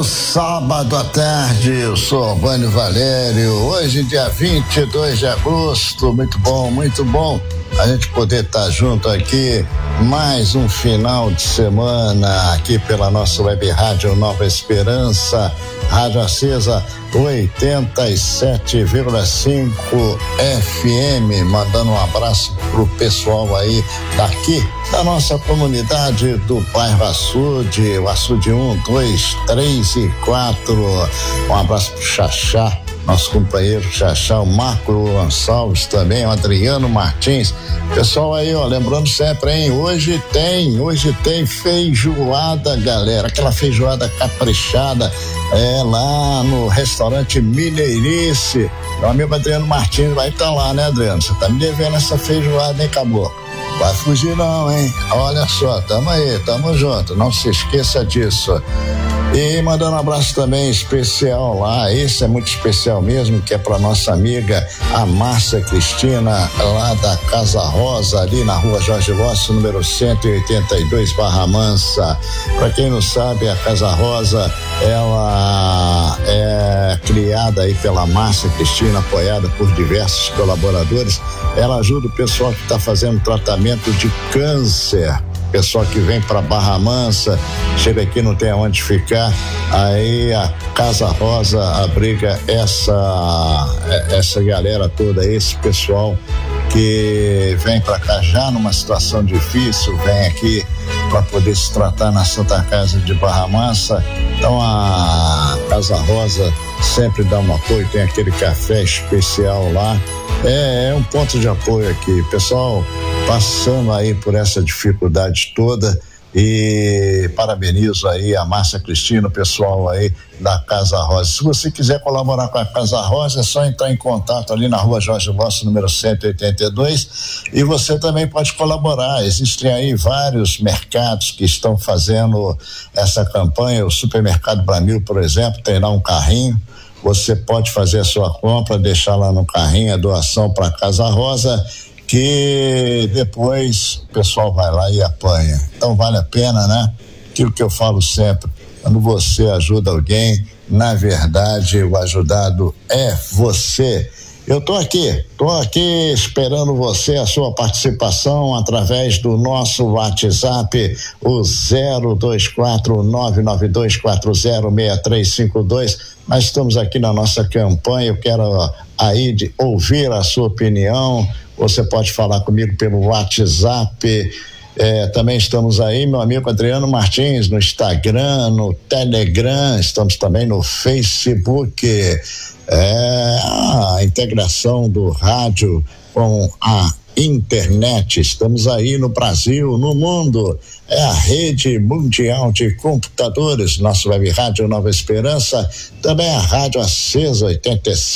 bom sábado à tarde, eu sou Albânio Valério. Hoje, dia 22 de agosto, muito bom a gente poder estar junto aqui, mais um final de semana aqui pela nossa web rádio Nova Esperança, Rádio Acesa 87,5 FM, mandando um abraço pro pessoal aí daqui da nossa comunidade do bairro Açude, o Açude 1, 2, 3 e 4. Um abraço pro Xaxá, nosso companheiro Xaxá, o Marco Gonçalves também, o Adriano Martins. Pessoal aí, ó, lembrando sempre, hein? Hoje tem feijoada, galera, aquela feijoada caprichada, lá no restaurante Mineirice. Meu amigo Adriano Martins vai estar lá, né, Adriano? Você tá me devendo essa feijoada, hein, caboclo? Vai fugir não, hein? Olha só, tamo aí, tamo junto, não se esqueça disso. E mandando um abraço também especial lá, esse é muito especial mesmo, que é para nossa amiga a Márcia Cristina, lá da Casa Rosa, ali na rua Jorge Lossi, número 182, Barra Mansa. Para quem não sabe, a Casa Rosa, ela é criada aí pela Márcia Cristina, apoiada por diversos colaboradores. Ela ajuda o pessoal que está fazendo tratamento de câncer. Pessoal que vem para Barra Mansa, chega aqui, não tem aonde ficar, aí a Casa Rosa abriga essa galera toda, esse pessoal que vem para cá já numa situação difícil, vem aqui para poder se tratar na Santa Casa de Barra Mansa. Então a Casa Rosa sempre dá um apoio, tem aquele café especial lá, é um ponto de apoio aqui, pessoal passando aí por essa dificuldade toda, e parabenizo aí a Márcia Cristina, o pessoal aí da Casa Rosa. Se você quiser colaborar com a Casa Rosa, é só entrar em contato ali na rua Jorge Lossi, número 182, e você também pode colaborar. Existem aí vários mercados que estão fazendo essa campanha. O Supermercado Bramil, por exemplo, tem lá um carrinho. Você pode fazer a sua compra, deixar lá no carrinho a doação para a Casa Rosa, que depois o pessoal vai lá e apanha. Então vale a pena, né? Aquilo que eu falo sempre, quando você ajuda alguém, na verdade o ajudado é você. Eu tô aqui esperando você, a sua participação através do nosso WhatsApp, o 024-992406352. Nós estamos aqui na nossa campanha, eu quero aí ouvir a sua opinião. Você pode falar comigo pelo WhatsApp. Também estamos aí, meu amigo Adriano Martins, no Instagram, no Telegram, estamos também no Facebook. A integração do rádio com a internet, estamos aí no Brasil, no mundo, é a rede mundial de computadores, nosso web rádio Nova Esperança, também a Rádio Acesa 87.